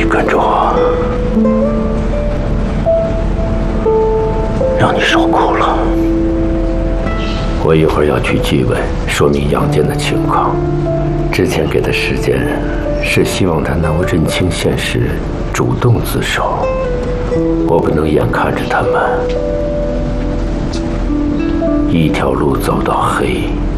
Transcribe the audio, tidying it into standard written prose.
你跟着我，让你受苦了。我一会儿要去蓟问，说明杨坚的情况。之前给的时间，是希望他能够认清现实，主动自首。我不能眼看着他们一条路走到黑。